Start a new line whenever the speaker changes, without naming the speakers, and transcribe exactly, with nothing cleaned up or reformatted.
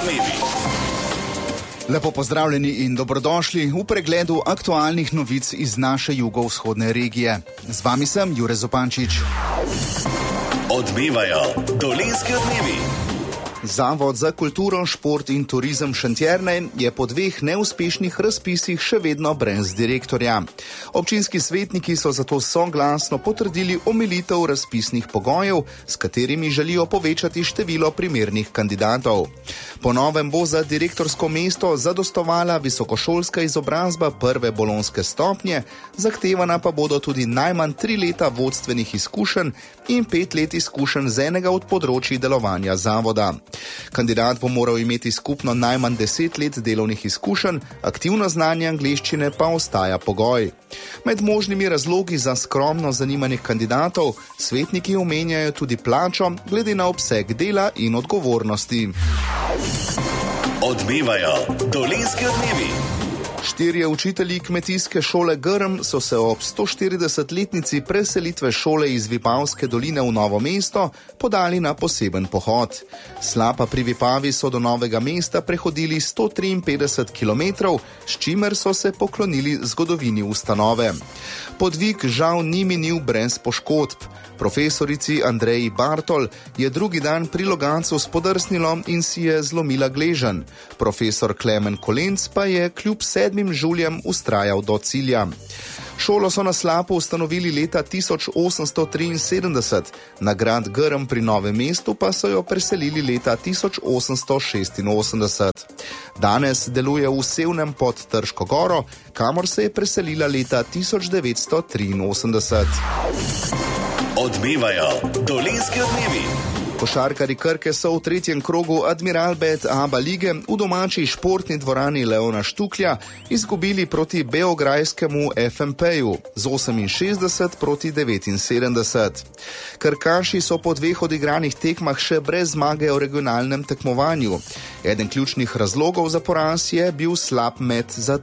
odmevi.
Lepo pozdravljeni in dobrodošli v pregledu aktualnih novic iz naše jugovzhodne regije. Z vami sem Jure Zopančič.
Odmevajo dolenjski odmevi.
Zavod za kulturo, šport in turizem Šentjerne je po dveh neuspešnih razpisih še vedno brez direktorja. Občinski svetniki so zato soglasno potrdili omilitev razpisnih pogojev, s katerimi želijo povečati število primernih kandidatov. Po novem bo za direktorsko mesto zadostovala visokošolska izobrazba prve bolonjske stopnje, zahtevana pa bodo tudi najmanj tri leta vodstvenih izkušenj in pet let izkušenj z enega od področij delovanja zavoda. Kandidat bo moral imeti skupno najmanj deset let delovnih izkušenj, aktivno znanje angleščine pa ostaja pogoj. Med možnimi razlogi za skromno zanimanje kandidatov svetniki omenjajo tudi plačo glede na obseg dela in odgovornosti.
Odmevajo dolenjski odmevi.
Štirje učitelji kmetijske šole Grm so se ob stoštiridesetletnici preselitve šole iz Vipavske doline v Novo mesto podali na poseben pohod. Slapa pri Vipavi so do Novega mesta prehodili sto triinpetdeset kilometrov, s čimer so se poklonili zgodovini ustanove. Podvig žal ni minil brez poškodb. Profesorici Andreji Bartol je drugi dan pri Logatcu spodrsnilo in si je zlomila gleženj. Profesor Klemen Kolenc pa je kljub sedmim žuljem vztrajal do cilja. Šolo so na Slapu ustanovili leta tisoč osemsto triinsedemdeset, na grad Grm pri Novem mestu pa so jo preselili leta tisoč osemsto šestinosemdeset. Danes deluje v Sevnem pod Trško goro, kamor se je preselila leta tisoč devetsto triinosemdeset.
Odmevajo dolenjski odmevi.
Košarkarji Krke so v tretjem krogu Admiralbet Aba lige v domači športni dvorani Leona Štuklja izgubili proti beograjskemu F M P-ju z oseminšestdeset proti devetinsedemdeset. Krkaši so po dveh odigranih tekmah še brez zmage v regionalnem tekmovanju. Eden ključnih razlogov za poraz je bil slab met za